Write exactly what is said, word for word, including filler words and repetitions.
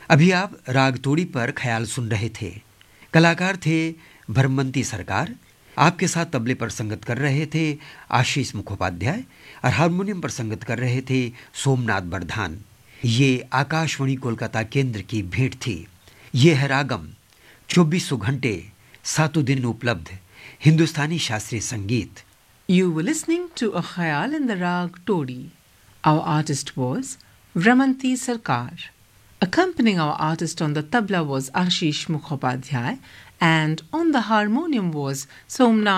अभी आप राग तोड़ी पर ख्याल सुन रहे थे। कलाकार थे भरमंती सरकार, आपके साथ तबले पर संगत कर रहे थे आशीष मुखोपाध्याय और हारमोनियम पर संगत कर रहे थे सोमनाथ बरधान। ये आकाशवाणी कोलकाता केंद्र की भेंट थी। ये है रागम, चौबीसों घंटे सातों दिन उपलब्ध हिंदुस्तानी शास्त्रीय संगीत। You were listening to a khayal in the rag Todi. Our artist was Vramanti Sarkar. Accompanying our artist on the tabla was Ashish Mukhopadhyay, and on the harmonium was Somnath